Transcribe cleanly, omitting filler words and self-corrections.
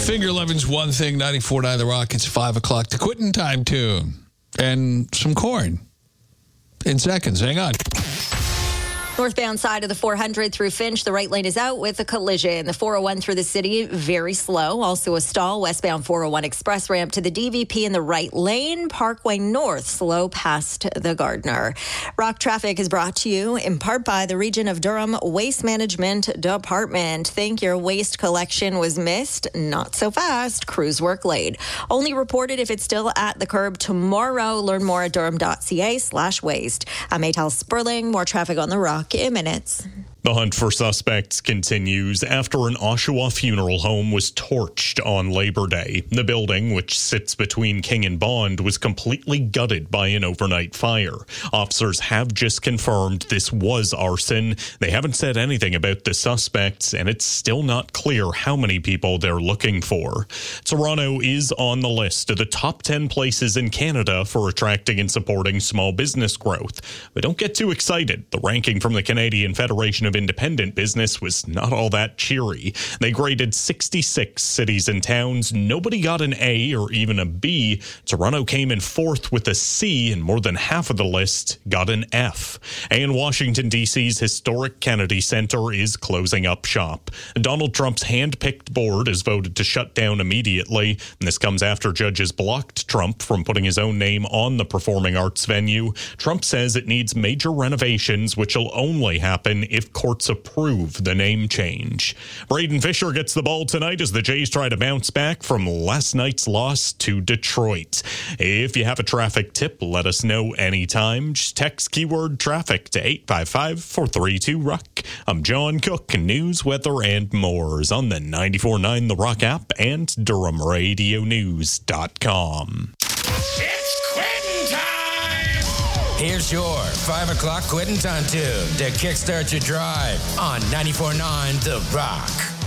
Finger Eleven's One Thing, 94.9 The Rock. It's 5 o'clock. The Quitting Time tune. And some corn. In seconds. Hang on. Northbound side of the 400 through Finch, the right lane is out with a collision. The 401 through the city, very slow. Also a stall. Westbound 401 express ramp to the DVP in the right lane. Parkway North, slow past the Gardner. Rock Traffic is brought to you in part by the Region of Durham Waste Management Department. Think your waste collection was missed? Not so fast. Crews work late. Only reported if it's still at the curb tomorrow. Learn more at durham.ca/waste. I'm Maytal Sperling. More traffic on the Rock in minutes. The hunt for suspects continues after an Oshawa funeral home was torched on Labor Day. The building, which sits between King and Bond, was completely gutted by an overnight fire. Officers have just confirmed this was arson. They haven't said anything about the suspects, and it's still not clear how many people they're looking for. Toronto is on the list of the top 10 places in Canada for attracting and supporting small business growth. But don't get too excited. The ranking from the Canadian Federation of Independent Business was not all that cheery. They graded 66 cities and towns. Nobody got an A or even a B. Toronto came in fourth with a C, and more than half of the list got an F. And Washington, D.C.'s historic Kennedy Center is closing up shop. Donald Trump's hand-picked board has voted to shut down immediately, and this comes after judges blocked Trump from putting his own name on the performing arts venue. Trump says it needs major renovations, which will only happen if courts approve the name change. Braden Fisher gets the ball tonight as the Jays try to bounce back from last night's loss to Detroit. If you have a traffic tip, let us know anytime. Just text keyword traffic to 855-432-ROCK. I'm John Cook. News, weather, and more is on the 94.9 The Rock app and DurhamRadioNews.com. It's quitting time! Here's your 5 o'clock quitting time tune to kickstart your drive on 94.9 The Rock.